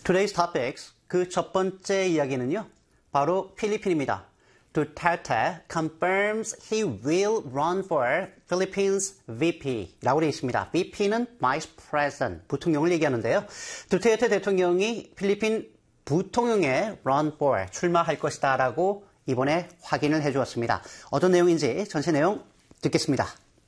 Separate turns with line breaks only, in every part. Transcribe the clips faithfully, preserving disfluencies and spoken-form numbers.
Today's topics, 그 첫 번째 이야기는요, 바로 필리핀입니다. Duterte confirms he will run for Philippines 브이피라고 되어 있습니다. 브이피는 Vice President, 부통령을 얘기하는데요. 두테르테 대통령이 필리핀 부통령에 run for, 출마할 것이다 라고 이번에 확인을 해주었습니다. 어떤 내용인지 전체 내용 듣겠습니다.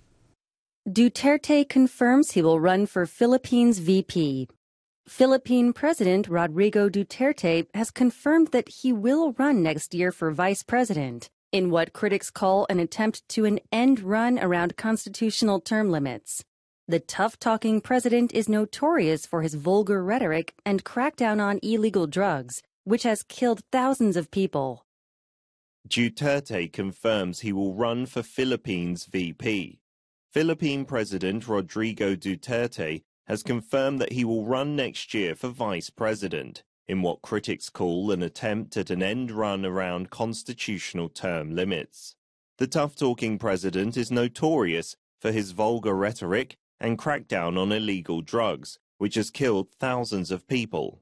Duterte confirms he will run for Philippines 브이피. Philippine President Rodrigo Duterte has confirmed that he will run next year for vice president, in what critics call an attempt to an end run around constitutional term limits. The tough-talking president is notorious for his vulgar rhetoric and crackdown on illegal drugs, which has killed thousands of people.
Duterte confirms he will run for Philippines 브이피. Philippine President Rodrigo Duterte has confirmed that he will run next year for vice president, in what critics call an attempt at an end run around constitutional term limits. The tough-talking president is notorious for his vulgar rhetoric and crackdown on illegal drugs, which has killed thousands of people.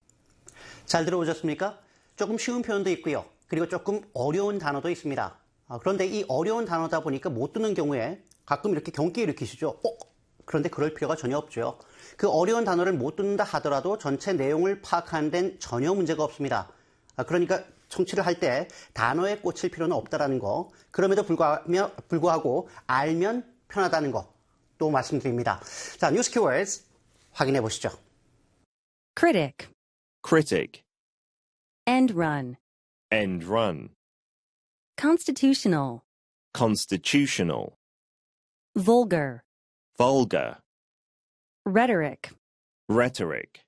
잘 들어보셨습니까? 조금 쉬운 표현도 있고요. 그리고 조금 어려운 단어도 있습니다. 아, 그런데 이 어려운 단어다 보니까 못 듣는 경우에 가끔 이렇게 경계 일으키시죠. 어? 그런데 그럴 필요가 전혀 없죠. 그 어려운 단어를 못 듣는다 하더라도 전체 내용을 파악하는 데는 전혀 문제가 없습니다. 아, 그러니까 청취를 할 때 단어에 꽂힐 필요는 없다라는 거, 그럼에도 불구하며, 불구하고 알면 편하다는 거 또 말씀드립니다. 자, 뉴스 키워드스 확인해 보시죠.
Critic,
Critic,
end run,
end run,
constitutional,
constitutional,
vulgar,
vulgar,
rhetoric.
rhetoric.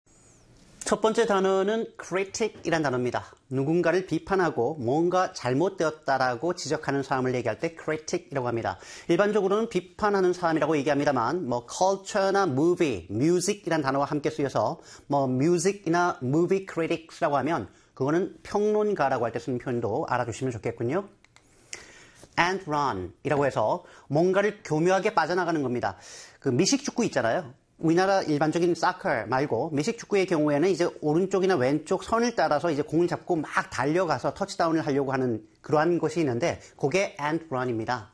첫 번째 단어는 critic이란 단어입니다. 누군가를 비판하고 뭔가 잘못되었다라고 지적하는 사람을 얘기할 때 critic이라고 합니다. 일반적으로는 비판하는 사람이라고 얘기합니다만 뭐 culture나 movie, music이란 단어와 함께 쓰여서 뭐 music이나 movie critics라고 하면 그거는 평론가라고 할 때 쓰는 표현도 알아두시면 좋겠군요. end run이라고 해서 뭔가를 교묘하게 빠져나가는 겁니다. 그 미식 축구 있잖아요. 우리나라 일반적인 사커 말고 미식 축구의 경우에는 이제 오른쪽이나 왼쪽 선을 따라서 이제 공을 잡고 막 달려가서 터치다운을 하려고 하는 그러한 것이 있는데 그게 end run입니다.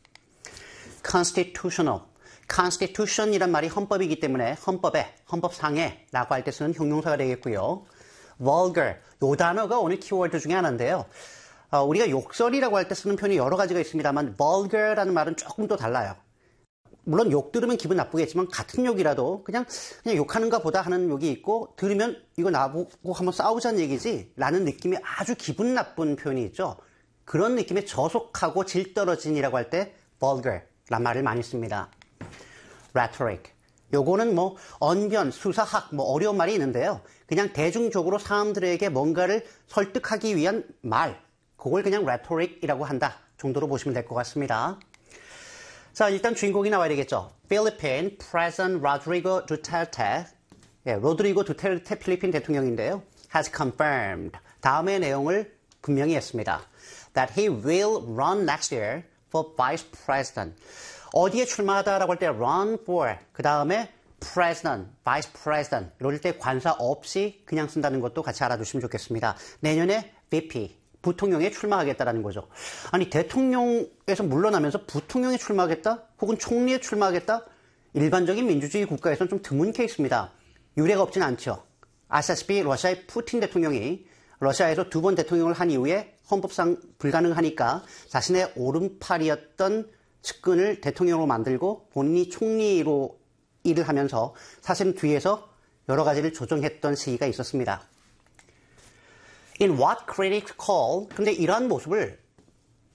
constitutional. constitution이란 말이 헌법이기 때문에 헌법에, 헌법상에라고 할 때 쓰는 형용사가 되겠고요. vulgar. 이 단어가 오늘 키워드 중에 하나인데요. 어, 우리가 욕설이라고 할 때 쓰는 표현이 여러 가지가 있습니다만 vulgar라는 말은 조금 또 달라요. 물론 욕 들으면 기분 나쁘겠지만 같은 욕이라도 그냥 그냥 욕하는가 보다 하는 욕이 있고 들으면 이거 나보고 한번 싸우자는 얘기지 라는 느낌이 아주 기분 나쁜 표현이 있죠. 그런 느낌에 저속하고 질 떨어진이라고 할 때 vulgar란 말을 많이 씁니다. rhetoric. 요거는 뭐 언변, 수사학 뭐 어려운 말이 있는데요. 그냥 대중적으로 사람들에게 뭔가를 설득하기 위한 말. 그걸 그냥 rhetoric이라고 한다 정도로 보시면 될 것 같습니다. 자, 일단 주인공이 나와야 되겠죠. Philippine President Rodrigo Duterte, 예, 로드리고 두테르테 필리핀 대통령인데요. has confirmed, 다음의 내용을 분명히 했습니다. that he will run next year for vice president. 어디에 출마하다라고 할 때 run for, 그 다음에 president, vice president, 이럴 때 관사 없이 그냥 쓴다는 것도 같이 알아두시면 좋겠습니다. 내년에 브이피, 부통령에 출마하겠다라는 거죠. 아니 대통령에서 물러나면서 부통령에 출마하겠다? 혹은 총리에 출마하겠다? 일반적인 민주주의 국가에서는 좀 드문 케이스입니다. 유례가 없진 않죠. 아시다시피 러시아의 푸틴 대통령이 러시아에서 두 번 대통령을 한 이후에 헌법상 불가능하니까 자신의 오른팔이었던 측근을 대통령으로 만들고 본인이 총리로 일을 하면서 사실은 뒤에서 여러 가지를 조정했던 시기가 있었습니다. In what critics call, 근데 이러한 모습을